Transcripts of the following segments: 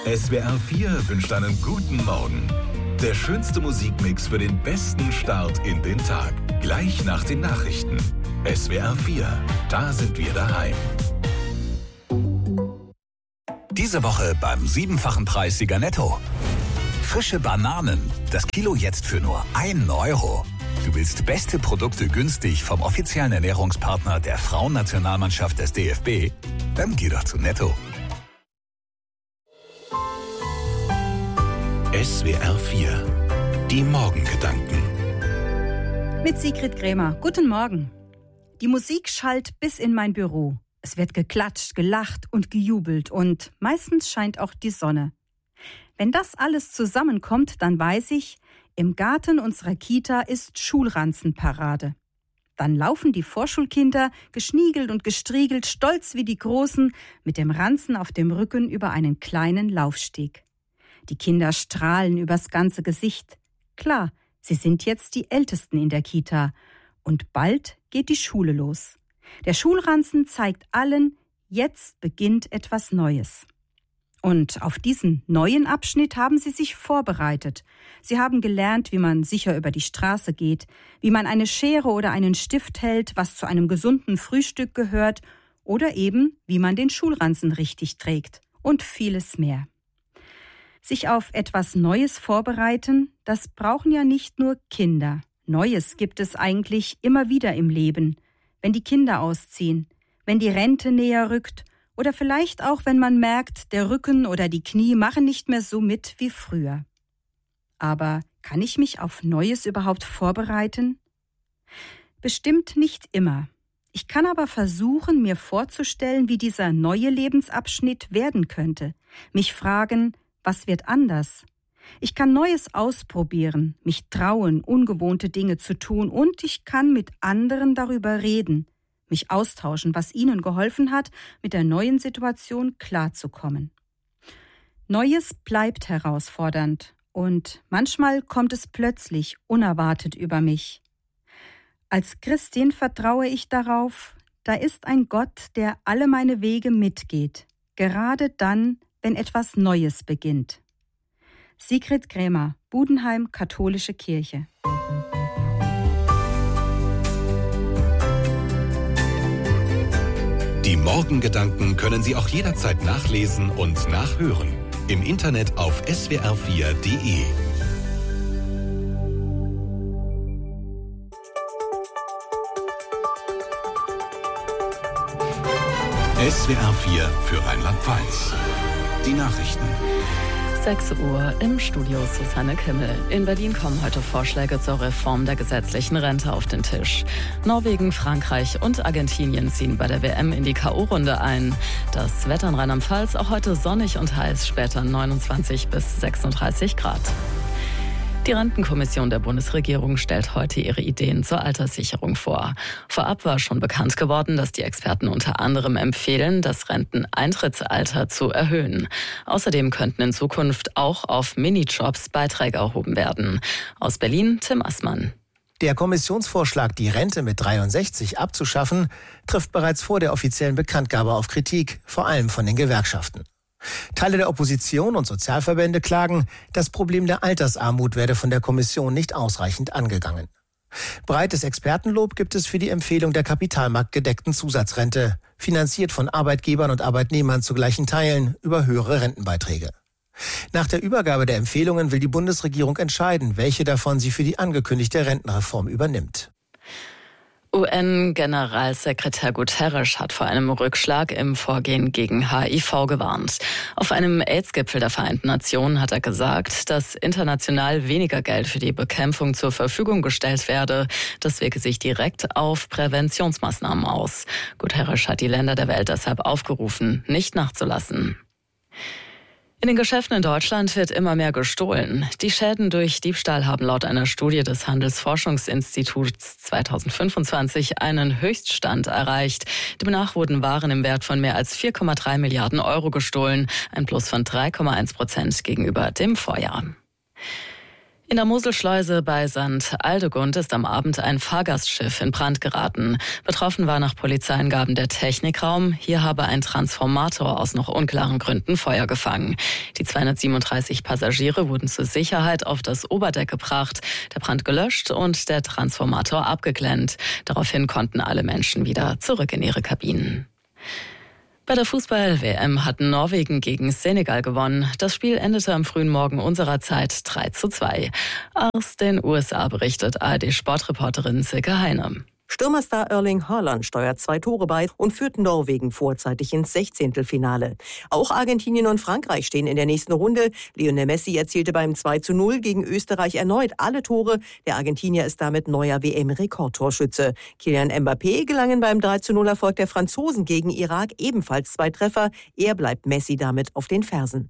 SWR 4 wünscht einen guten Morgen. Der schönste Musikmix für den besten Start in den Tag. Gleich nach den Nachrichten. SWR 4, da sind wir daheim. Diese Woche beim 7-fachen Preissieger Netto. Frische Bananen. Das Kilo jetzt für nur 1 Euro. Du willst beste Produkte günstig vom offiziellen Ernährungspartner der Frauennationalmannschaft des DFB? Dann geh doch zu Netto. SWR 4, die Morgengedanken. Mit Sigrid Krämer. Guten Morgen. Die Musik schallt bis in mein Büro. Es wird geklatscht, gelacht und gejubelt und meistens scheint auch die Sonne. Wenn das alles zusammenkommt, dann weiß ich, im Garten unserer Kita ist Schulranzenparade. Dann laufen die Vorschulkinder, geschniegelt und gestriegelt, stolz wie die Großen, mit dem Ranzen auf dem Rücken über einen kleinen Laufsteg. Die Kinder strahlen übers ganze Gesicht. Klar, sie sind jetzt die Ältesten in der Kita. Und bald geht die Schule los. Der Schulranzen zeigt allen, jetzt beginnt etwas Neues. Und auf diesen neuen Abschnitt haben sie sich vorbereitet. Sie haben gelernt, wie man sicher über die Straße geht, wie man eine Schere oder einen Stift hält, was zu einem gesunden Frühstück gehört, oder eben, wie man den Schulranzen richtig trägt und vieles mehr. Sich auf etwas Neues vorbereiten, das brauchen ja nicht nur Kinder. Neues gibt es eigentlich immer wieder im Leben. Wenn die Kinder ausziehen, wenn die Rente näher rückt oder vielleicht auch, wenn man merkt, der Rücken oder die Knie machen nicht mehr so mit wie früher. Aber kann ich mich auf Neues überhaupt vorbereiten? Bestimmt nicht immer. Ich kann aber versuchen, mir vorzustellen, wie dieser neue Lebensabschnitt werden könnte. Mich fragen, was wird anders? Ich kann Neues ausprobieren, mich trauen, ungewohnte Dinge zu tun und ich kann mit anderen darüber reden, mich austauschen, was ihnen geholfen hat, mit der neuen Situation klarzukommen. Neues bleibt herausfordernd und manchmal kommt es plötzlich unerwartet über mich. Als Christin vertraue ich darauf, da ist ein Gott, der alle meine Wege mitgeht, gerade dann, wenn etwas Neues beginnt. Sigrid Krämer, Budenheim, Katholische Kirche. Die Morgengedanken können Sie auch jederzeit nachlesen und nachhören. Im Internet auf swr4.de. SWR 4 für Rheinland-Pfalz. Die Nachrichten. 6 Uhr im Studio Susanne Kimmel. In Berlin kommen heute Vorschläge zur Reform der gesetzlichen Rente auf den Tisch. Norwegen, Frankreich und Argentinien ziehen bei der WM in die K.O.-Runde ein. Das Wetter in Rheinland-Pfalz auch heute sonnig und heiß, später 29 bis 36 Grad. Die Rentenkommission der Bundesregierung stellt heute ihre Ideen zur Alterssicherung vor. Vorab war schon bekannt geworden, dass die Experten unter anderem empfehlen, das Renteneintrittsalter zu erhöhen. Außerdem könnten in Zukunft auch auf Minijobs Beiträge erhoben werden. Aus Berlin, Tim Assmann. Der Kommissionsvorschlag, die Rente mit 63 abzuschaffen, trifft bereits vor der offiziellen Bekanntgabe auf Kritik, vor allem von den Gewerkschaften. Teile der Opposition und Sozialverbände klagen, das Problem der Altersarmut werde von der Kommission nicht ausreichend angegangen. Breites Expertenlob gibt es für die Empfehlung der kapitalmarktgedeckten Zusatzrente, finanziert von Arbeitgebern und Arbeitnehmern zu gleichen Teilen über höhere Rentenbeiträge. Nach der Übergabe der Empfehlungen will die Bundesregierung entscheiden, welche davon sie für die angekündigte Rentenreform übernimmt. UN-Generalsekretär Guterres hat vor einem Rückschlag im Vorgehen gegen HIV gewarnt. Auf einem AIDS-Gipfel der Vereinten Nationen hat er gesagt, dass international weniger Geld für die Bekämpfung zur Verfügung gestellt werde. Das wirke sich direkt auf Präventionsmaßnahmen aus. Guterres hat die Länder der Welt deshalb aufgerufen, nicht nachzulassen. In den Geschäften in Deutschland wird immer mehr gestohlen. Die Schäden durch Diebstahl haben laut einer Studie des Handelsforschungsinstituts 2025 einen Höchststand erreicht. Demnach wurden Waren im Wert von mehr als 4,3 Milliarden Euro gestohlen, ein Plus von 3,1% gegenüber dem Vorjahr. In der Moselschleuse bei St. Aldegund ist am Abend ein Fahrgastschiff in Brand geraten. Betroffen war nach Polizeiangaben der Technikraum. Hier habe ein Transformator aus noch unklaren Gründen Feuer gefangen. Die 237 Passagiere wurden zur Sicherheit auf das Oberdeck gebracht, der Brand gelöscht und der Transformator abgeklemmt. Daraufhin konnten alle Menschen wieder zurück in ihre Kabinen. Bei der Fußball-WM hat Norwegen gegen Senegal gewonnen. Das Spiel endete am frühen Morgen unserer Zeit 3:2. Aus den USA berichtet ARD-Sportreporterin Silke Heine. Stürmerstar Erling Haaland steuert 2 Tore bei und führt Norwegen vorzeitig ins 16. Auch Argentinien und Frankreich stehen in der nächsten Runde. Lionel Messi erzielte beim 2:0 gegen Österreich erneut alle Tore. Der Argentinier ist damit neuer WM-Rekordtorschütze. Kylian Mbappé gelangen beim 3:0-Erfolg der Franzosen gegen Irak ebenfalls 2 Treffer. Er bleibt Messi damit auf den Fersen.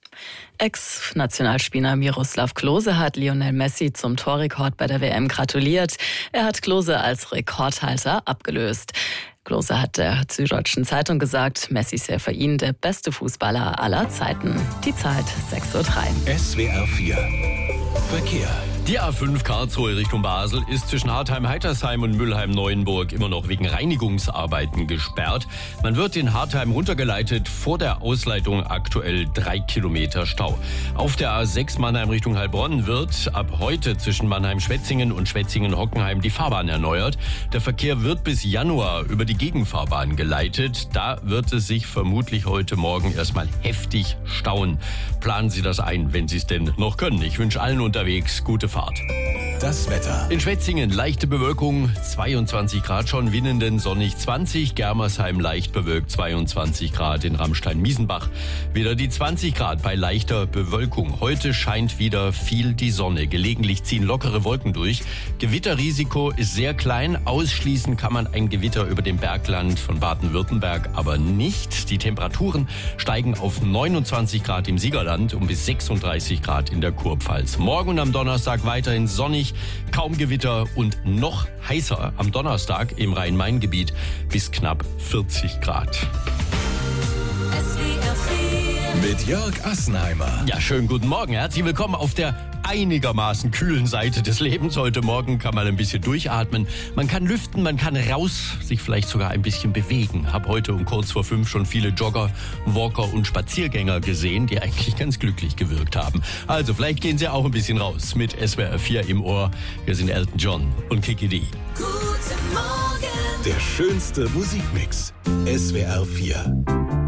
Ex-Nationalspieler Miroslav Klose hat Lionel Messi zum Torrekord bei der WM gratuliert. Er hat Klose als Rekordhalter abgelöst. Klose hat der Süddeutschen Zeitung gesagt, Messi sei für ihn der beste Fußballer aller Zeiten. Die Zeit 6:03 Uhr. SWR 4 Verkehr. Die A5 Karlsruhe Richtung Basel ist zwischen Hartheim-Heitersheim und Mülheim-Neuenburg immer noch wegen Reinigungsarbeiten gesperrt. Man wird in Hartheim runtergeleitet, vor der Ausleitung aktuell 3 Kilometer Stau. Auf der A6 Mannheim Richtung Heilbronn wird ab heute zwischen Mannheim-Schwetzingen und Schwetzingen-Hockenheim die Fahrbahn erneuert. Der Verkehr wird bis Januar über die Gegenfahrbahn geleitet. Da wird es sich vermutlich heute Morgen erstmal heftig stauen. Planen Sie das ein, wenn Sie es denn noch können. Ich wünsche allen unterwegs gute Fahrt. Das Wetter. In Schwetzingen leichte Bewölkung, 22 Grad schon, Winnenden sonnig 20, Germersheim leicht bewölkt 22 Grad, in Ramstein-Miesenbach wieder die 20 Grad bei leichter Bewölkung. Heute scheint wieder viel die Sonne, gelegentlich ziehen lockere Wolken durch. Gewitterrisiko ist sehr klein, ausschließen kann man ein Gewitter über dem Bergland von Baden-Württemberg aber nicht. Die Temperaturen steigen auf 29 Grad im Siegerland und bis 36 Grad in der Kurpfalz. Morgen und am Donnerstag weiterhin sonnig, kaum Gewitter und noch heißer am Donnerstag im Rhein-Main-Gebiet bis knapp 40 Grad. Mit Jörg Assenheimer. Ja, schönen guten Morgen. Herzlich willkommen auf der einigermaßen kühlen Seite des Lebens. Heute Morgen kann man ein bisschen durchatmen. Man kann lüften, man kann raus, sich vielleicht sogar ein bisschen bewegen. Hab heute um kurz vor 5 schon viele Jogger, Walker und Spaziergänger gesehen, die eigentlich ganz glücklich gewirkt haben. Also vielleicht gehen Sie auch ein bisschen raus mit SWR 4 im Ohr. Wir sind Elton John und Kiki D. Guten Morgen. Der schönste Musikmix. SWR 4.